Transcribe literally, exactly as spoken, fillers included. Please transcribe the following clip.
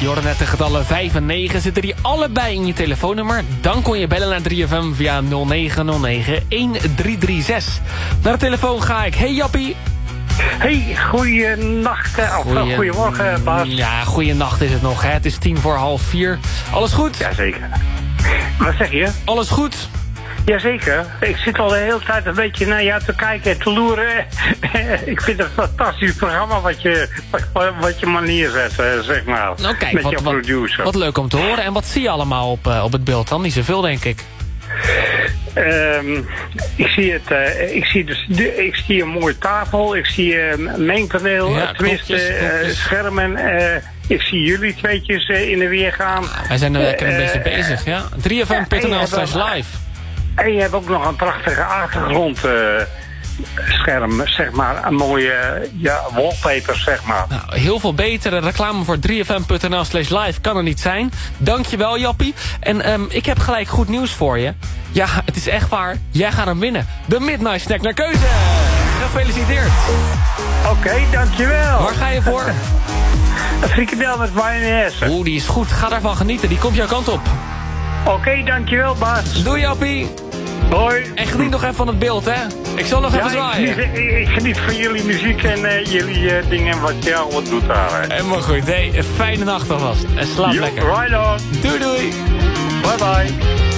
Je hoorde net de getallen vijf en negen. Zitten die allebei in je telefoonnummer? Dan kon je bellen naar drie F M via nul negen nul negen een drie drie zes. Naar de telefoon ga ik. Hey Jappie. Hey, goeienacht. Of Goeie... goeiemorgen, Bas. Ja, goeienacht is het nog. Hè? Het is tien voor half vier. Alles goed? Jazeker. Wat zeg je? Alles goed? Jazeker. Ik zit al de hele tijd een beetje naar jou te kijken en te loeren. Ik vind het een fantastisch programma wat je, wat, wat je maar neerzet, zeg maar. Nou kijk, met wat, je wat, producer. wat leuk om te horen. En wat zie je allemaal op, uh, op het beeld dan? Niet zoveel, denk ik. Um, ik zie het, uh, ik zie dus, de, ik zie een mooie tafel, ik zie een uh, mengpaneel, ja, tenminste uh, schermen. Uh, ik zie jullie tweetjes uh, in de weer gaan. Wij zijn er lekker een beetje uh, bezig, ja. drie F M punt n l slash live. En je hebt ook nog een prachtige achtergrond. Uh, scherm, zeg maar, een mooie ja, wallpaper, zeg maar. Nou, heel veel betere reclame voor drie F M punt n l slash live kan er niet zijn. Dankjewel, Jappie. En um, ik heb gelijk goed nieuws voor je. Ja, het is echt waar. Jij gaat hem winnen. De Midnight Snack naar keuze. Gefeliciteerd. Oké, okay, dankjewel. Waar ga je voor? Een frikandel met mayonaise. Oeh, die is goed. Ga daarvan genieten. Die komt jouw kant op. Oké, okay, dankjewel, Bas. Doei, Jappie. Hoi. En geniet nog even van het beeld, hè? Ik zal nog ja, even zwaaien. Ik geniet, ik geniet van jullie muziek en uh, jullie uh, dingen wat je allemaal doet daar. Helemaal goed. Hey, een fijne nacht alvast. En slaap Yo, lekker. Right on. Doei, doei. Bye, bye.